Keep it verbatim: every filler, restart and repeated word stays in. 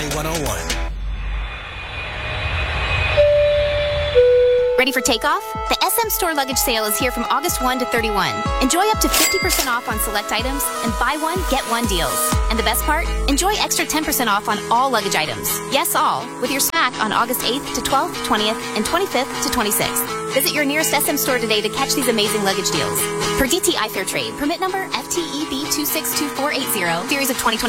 Y one oh one. Ready for takeoff? The S M Store luggage sale is here from August first to thirty-first. Enjoy up to fifty percent off on select items and buy one, get one deals. And the best part? Enjoy extra ten percent off on all luggage items. Yes, all, with your smack on August eighth to twelfth, twentieth, and twenty-fifth to twenty-sixth. Visit your nearest S M store today to catch these amazing luggage deals. Per D T I Fair Trade, permit number F T E B two six two four eight zero, series of twenty twenty.